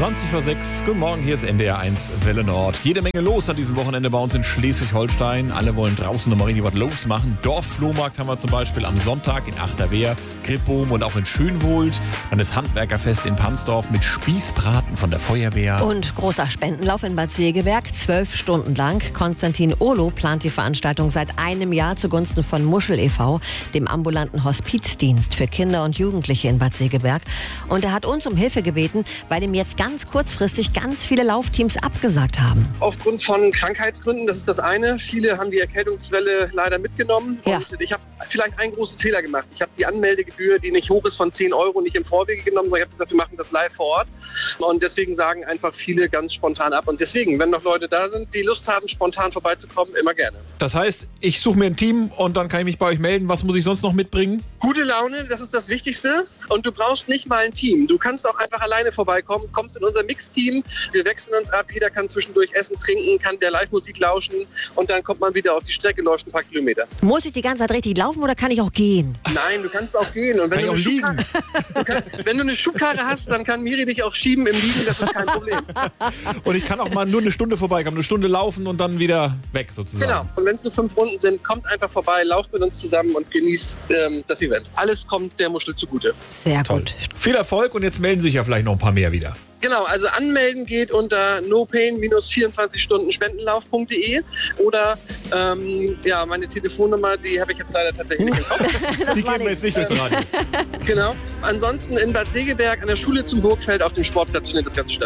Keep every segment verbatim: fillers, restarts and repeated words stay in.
zwanzig vor sechs. Guten Morgen, hier ist N D R eins Welle Nord. Jede Menge los an diesem Wochenende bei uns in Schleswig-Holstein. Alle wollen draußen nochmal richtig was los machen. Dorfflohmarkt haben wir zum Beispiel am Sonntag in Achterwehr, Krippum und auch in Schönwohlt. Dann das Handwerkerfest in Pansdorf mit Spießbraten von der Feuerwehr. Und großer Spendenlauf in Bad Segeberg, zwölf Stunden lang. Konstantin Ohlo plant die Veranstaltung seit einem Jahr zugunsten von Muschel e V, dem ambulanten Hospizdienst für Kinder und Jugendliche in Bad Segeberg. Und er hat uns um Hilfe gebeten, weil ihm jetzt ganz kurzfristig ganz viele Laufteams abgesagt haben. Aufgrund von Krankheitsgründen, das ist das eine. Viele haben die Erkältungswelle leider mitgenommen. Ja. Und ich habe vielleicht einen großen Fehler gemacht. Ich habe die Anmeldegebühr, die nicht hoch ist, von zehn Euro nicht im Vorwege genommen, sondern ich habe gesagt, wir machen das live vor Ort. Und deswegen sagen einfach viele ganz spontan ab. Und deswegen, wenn noch Leute da sind, die Lust haben, spontan vorbeizukommen, immer gerne. Das heißt, ich suche mir ein Team und dann kann ich mich bei euch melden. Was muss ich sonst noch mitbringen? Gute Laune, das ist das Wichtigste. Und du brauchst nicht mal ein Team. Du kannst auch einfach alleine vorbeikommen, kommst in unser Mix-Team. Wir wechseln uns ab, jeder kann zwischendurch essen, trinken, kann der Live-Musik lauschen und dann kommt man wieder auf die Strecke, läuft ein paar Kilometer. Muss ich die ganze Zeit richtig laufen oder kann ich auch gehen? Nein, du kannst auch gehen. Und wenn, Kann du ich eine, auch liegen? Schubkarre, du kannst, wenn du eine Schubkarre hast, dann kann Miri dich auch schieben im Liegen, das ist kein Problem. Und ich kann auch mal nur eine Stunde vorbeikommen, eine Stunde laufen und dann wieder weg sozusagen. Genau. Und wenn es nur fünf Runden sind, kommt einfach vorbei, lauft mit uns zusammen und genießt ähm, das Event. Alles kommt der Muschel zugute. Sehr Toll. gut. Viel Erfolg und jetzt melden sich ja vielleicht noch ein paar mehr wieder. Genau, also anmelden geht unter nopain vierundzwanzig stunden spendenlauf punkt de oder ähm, ja, meine Telefonnummer, die habe ich jetzt leider tatsächlich nicht im Kopf. Das Die war geben wir nichts. jetzt nicht durchs Radio. Genau. Ansonsten in Bad Segeberg an der Schule zum Burgfeld auf dem Sportplatz findet das Ganze statt.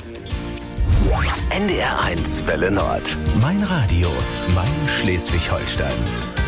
N D R eins Welle Nord. Mein Radio, mein Schleswig-Holstein.